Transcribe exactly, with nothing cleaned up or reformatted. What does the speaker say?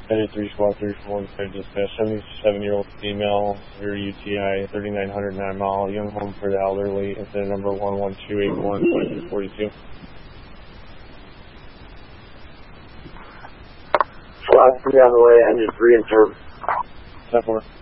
Headed three squad three four, dispatch, seventy-seven-year-old female, severe U T I, thirty-nine hundred nine mile, young home for the elderly, incident number one one two eight one two four two. Squad three on the way, engine three in service. ten four.